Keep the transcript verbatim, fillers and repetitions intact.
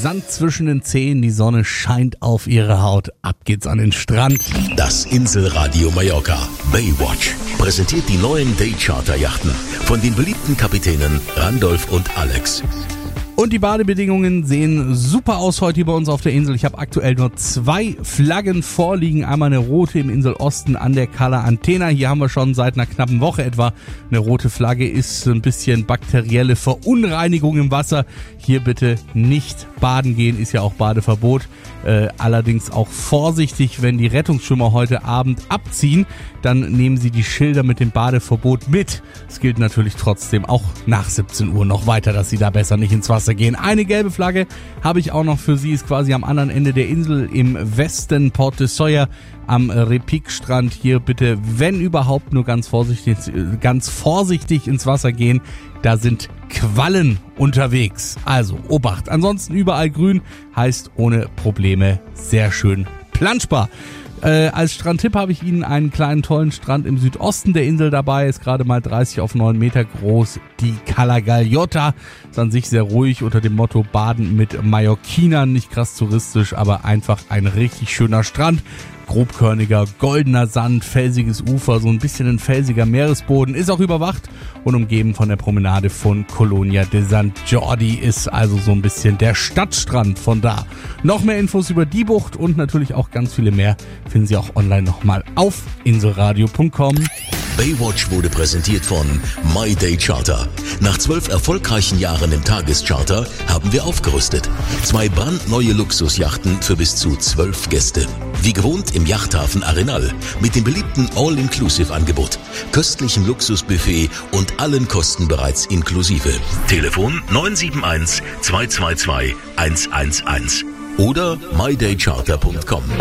Sand zwischen den Zehen, die Sonne scheint auf ihre Haut. Ab geht's an den Strand. Das Inselradio Mallorca Baywatch präsentiert die neuen Daycharter-Yachten von den beliebten Kapitänen Randolph und Alex. Und die Badebedingungen sehen super aus heute hier bei uns auf der Insel. Ich habe aktuell nur zwei Flaggen vorliegen. Einmal eine rote im Inselosten an der Cala Antena. Hier haben wir schon seit einer knappen Woche etwa eine rote Flagge. Ist ein bisschen bakterielle Verunreinigung im Wasser. Hier bitte nicht baden gehen, ist ja auch Badeverbot. Äh, allerdings auch vorsichtig, wenn die Rettungsschwimmer heute Abend abziehen, dann nehmen sie die Schilder mit dem Badeverbot mit. Es gilt natürlich trotzdem auch nach siebzehn Uhr noch weiter, dass sie da besser nicht ins Wasser gehen. Eine gelbe Flagge habe ich auch noch für Sie, ist quasi am anderen Ende der Insel im Westen, Port de Sóller am Repique-Strand. Hier bitte, wenn überhaupt, nur ganz vorsichtig, ganz vorsichtig ins Wasser gehen. Da sind Quallen unterwegs. Also Obacht. Ansonsten überall grün, heißt ohne Probleme sehr schön planschbar. Äh, als Strandtipp habe ich Ihnen einen kleinen tollen Strand im Südosten der Insel dabei. Ist gerade mal dreißig auf neun Meter groß. Die Cala Gagliota ist an sich sehr ruhig unter dem Motto Baden mit Mallorquinern. Nicht krass touristisch, aber einfach ein richtig schöner Strand. Grobkörniger, goldener Sand, felsiges Ufer, so ein bisschen ein felsiger Meeresboden, ist auch überwacht und umgeben von der Promenade von Colonia de Sant Jordi, ist also so ein bisschen der Stadtstrand von da. Noch mehr Infos über die Bucht und natürlich auch ganz viele mehr finden Sie auch online nochmal auf inselradio punkt com. Baywatch wurde präsentiert von My Day Charter. Nach zwölf erfolgreichen Jahren im Tagescharter haben wir aufgerüstet. Zwei brandneue Luxusjachten für bis zu zwölf Gäste. Wie gewohnt im Yachthafen Arenal mit dem beliebten All-Inclusive-Angebot, köstlichem Luxusbuffet und allen Kosten bereits inklusive. Telefon neun sieben eins zwei zwei zwei eins eins eins oder my day charter punkt com.